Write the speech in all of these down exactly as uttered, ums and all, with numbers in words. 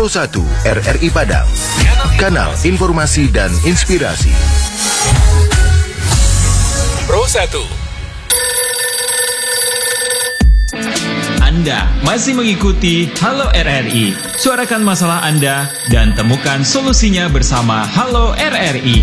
Pro satu R R I Padang, kanal informasi dan inspirasi. Pro satu. Anda masih mengikuti Halo R R I. Suarakan masalah Anda dan temukan solusinya bersama Halo R R I.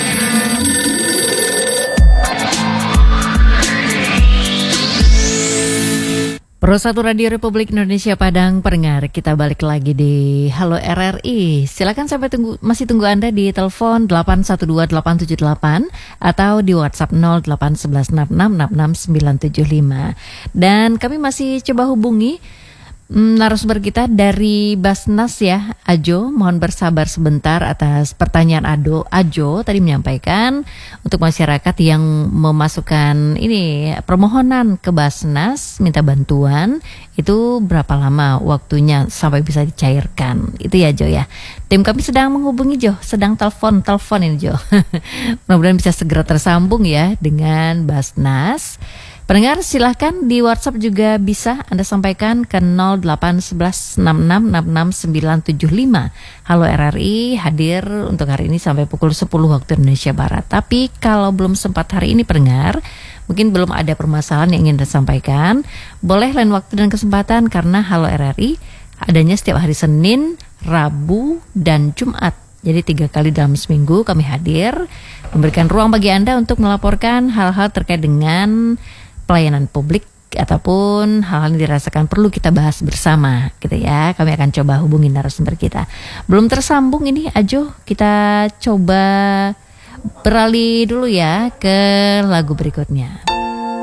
Pro satu Radio Republik Indonesia Padang, pendengar, kita balik lagi di Halo R R I. Silakan sampai tunggu, masih tunggu Anda di telepon delapan satu dua delapan tujuh delapan atau di WhatsApp nol delapan satu satu enam enam enam enam sembilan tujuh lima. Dan kami masih coba hubungi mm, narasumber kita dari Basnas ya, Ajo. Mohon bersabar sebentar atas pertanyaan Ado. Ajo tadi menyampaikan untuk masyarakat yang memasukkan ini permohonan ke Basnas minta bantuan, itu berapa lama waktunya sampai bisa dicairkan. Itu ya Jo ya. Tim kami sedang menghubungi Jo, sedang telepon telepon ini Jo. Mudah-mudahan bisa segera tersambung ya dengan Basnas. Pendengar silahkan di WhatsApp juga bisa Anda sampaikan ke nol delapan satu satu enam enam enam enam sembilan tujuh lima. Halo R R I hadir untuk hari ini sampai pukul sepuluh waktu Indonesia Barat. Tapi kalau belum sempat hari ini pendengar, mungkin belum ada permasalahan yang ingin disampaikan, boleh lain waktu dan kesempatan karena Halo R R I adanya setiap hari Senin, Rabu, dan Jumat. Jadi tiga kali dalam seminggu kami hadir memberikan ruang bagi Anda untuk melaporkan hal-hal terkait dengan pelayanan publik ataupun hal-hal yang dirasakan perlu kita bahas bersama gitu ya. Kami akan coba hubungi narasumber kita. Belum tersambung ini Ajo, kita coba beralih dulu ya ke lagu berikutnya.